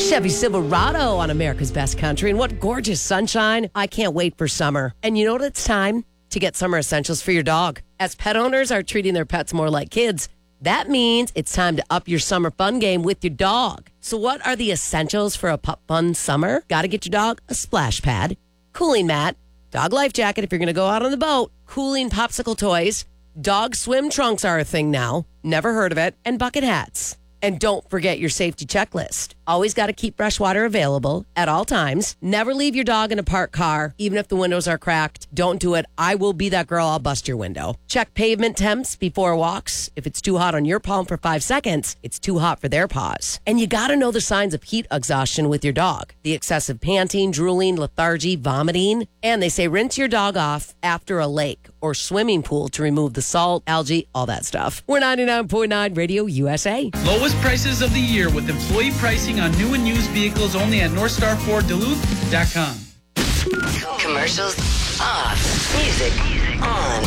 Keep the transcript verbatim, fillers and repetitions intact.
Chevy Silverado on America's Best Country. And what gorgeous sunshine. I can't wait for summer. And you know what? It's time to get summer essentials for your dog. As pet owners are treating their pets more like kids, that means it's time to up your summer fun game with your dog. So what are the essentials for a pup fun summer? Got to get your dog a splash pad, cooling mat, dog life jacket if you're going to go out on the boat, cooling popsicle toys, dog swim trunks are a thing now. Never heard of it. And bucket hats. And don't forget your safety checklist. Always got to keep fresh water available at all times. Never leave your dog in a parked car, even if the windows are cracked. Don't do it. I will be that girl. I'll bust your window. Check pavement temps before walks. If it's too hot on your palm for five seconds, it's too hot for their paws. And you got to know the signs of heat exhaustion with your dog. The excessive panting, drooling, lethargy, vomiting. And they say rinse your dog off after a lake or swimming pool to remove the salt, algae, all that stuff. We're ninety-nine point nine Radio U S A. Lowest prices of the year with employee pricing on new and used vehicles only at North Star Ford Duluth dot com. Commercials off. Music on.